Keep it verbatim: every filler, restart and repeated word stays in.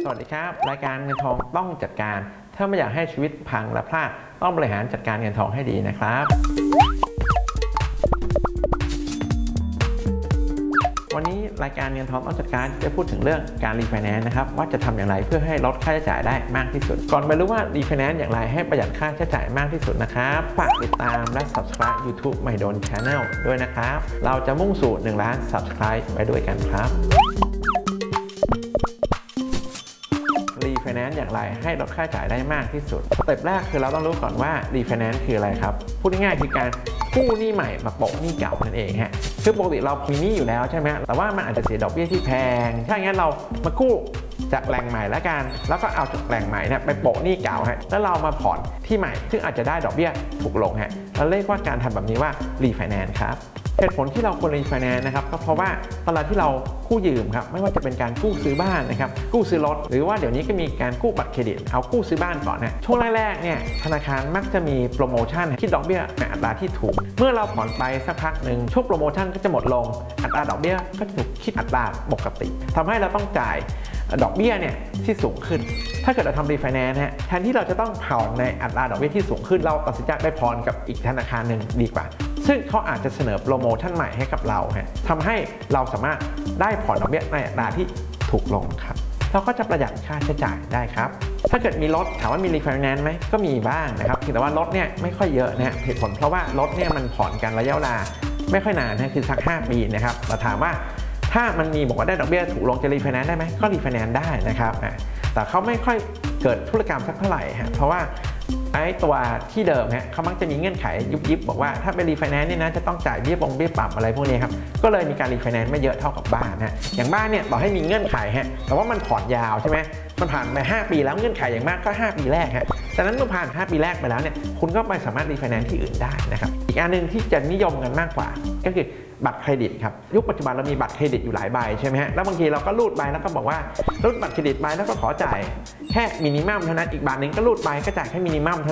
วัสดีครับรายการเงินทองต้องจัดการถ้าไม่อยากให้ชีวิตพังและพลาดต้องบริหารจัดการเงินทองให้ดีนะครับวันนี้รายการเงินทองต้องจัดการจะพูดถึงเรื่องการรีไฟแนนซ์นะครับว่าจะทำอย่างไรเพื่อให้ลดค่าใช้จ่ายได้มากที่สุดก่อนไปรู้ว่ารีไฟแนนซ์อย่างไรให้ประหยัดค่าใช้จ่ายมากที่สุดนะครับฝากติดตามและ ซับสไครบ์ ยูทูบ ไม่โดน Channel ด้วยนะครับเราจะมุ่งสู่หนึ่งล้าน ซับสไครบ์ ไปด้วยกันครับรีไฟแนนซ์อย่างไรให้ลดค่าใช้จ่ายได้มากที่สุดสเต็ปแรกคือเราต้องรู้ก่อนว่ารีไฟแนนซ์คืออะไรครับพูดง่ายๆคือการกู้หนี้ใหม่มาโปะหนี้เก่านั่นเองฮะคือปกติเรามีหนี้อยู่แล้วใช่ไหมแต่ว่ามันอาจจะเสียดอกเบี้ยที่แพงถ้าอย่างนั้นเรามากู้จากแหล่งใหม่แล้วกันแล้วก็เอาจากแหล่งใหม่เนี่ยไปโปะหนี้เก่าฮะแล้วเรามาผ่อนที่ใหม่ซึ่งอาจจะได้ดอกเบี้ยถูกลงฮะเราเรียกว่าการทำแบบนี้ว่ารีไฟแนนซ์ครับเหตุผลที่เราควรรีไฟแนนซ์นะครับก็เพราะว่าตอนที่เรากู้ยืมครับไม่ว่าจะเป็นการกู้ซื้อบ้านนะครับกู้ซื้อรถหรือว่าเดี๋ยวนี้ก็มีการกู้บัตรเครดิตเอากู้ซื้อบ้านก่อนนะช่วงแรกๆเนี่ยธนาคารมักจะมีโปรโมชั่นคิดดอกเบี้ยในอัตราที่ถูกเมื่อเราผ่อนไปสักพักหนึ่งช่วงโปรโมชั่นก็จะหมดลงอัตราดอกเบี้ยก็จะถูกคิดอัตราปกติทำให้เราต้องจ่ายดอกเบี้ยเนี่ยที่สูงขึ้นถ้าเกิดเราทำรีไฟแนนซ์ฮะแทนที่เราจะต้องผ่อนในอัตราดอกเบี้ยที่สูงขึ้นเราตัดสินใจไปผ่อนกับอีกธนาคารหนึ่งดีกว่าซึ่งเขาอาจจะเสนอโปรโมชั่นใหม่ให้กับเราฮะทำให้เราสามารถได้ผ่อนดอกเบี้ยในอัตราที่ถูกลงครับเราก็จะประหยัดค่าใช้จ่ายได้ครับถ้าเกิดมีรถถามว่ามีรีไฟแนนซ์ไหมก็มีบ้างนะครับแต่ว่ารถเนี่ยไม่ค่อยเยอะนะฮะเหตุผลเพราะว่ารถเนี่ยมันผ่อนกันระยะเวลาไม่ค่อยนานนะคือสักห้าปีนะครับเราถามว่าถ้ามันมีบอกว่าได้ดอกเบี้ยถูกลงจะรีไฟแนนซ์ได้ไหมก็รีไฟแนนซ์ได้นะครับแต่เขาไม่ค่อยเกิดธุรกรรมสักเท่าไหร่ฮะเพราะว่าไอ้ตัวที่เดิมฮะเขามักจะมีเงื่อนไขยุบยิบบอกว่าถ้าเป็นรีไฟแนนซ์เนี่ยนะจะต้องจ่ายเบี้ยบงเบี้ยปรับอะไรพวกนี้ครับก็เลยมีการรีไฟแนนซ์ไม่เยอะเท่ากับบ้านฮะอย่างบ้านเนี่ยบอกให้มีเงื่อนไขฮะแต่ว่ามันผ่อนยาวใช่ไหมมันผ่านไปห้าปีแล้วเงื่อนไขอย่างมากก็ห้าปีแรกฮะแต่นั้นเมื่อผ่านห้าปีแรกไปแล้วเนี่ยคุณก็ไปสามารถรีไฟแนนซ์ที่อื่นได้นะครับอีกอันหนึ่งที่จะนิยมกันมากกว่าก็คือบัตรเครดิตครับยุคปัจจุบันเรามีบัตรเครดิตอยู่หลายใบใช่ไหมฮะแล้วบางทีเราก็รูดใบแล้วก็บอกว่ารูดบัตรเครดิตใบแล้วก็ขอจ่ายแค่มินิมัมเท่านั้นอีกบาทหนึ่งก็รูดใบก็จ่ายแค่มินิมัม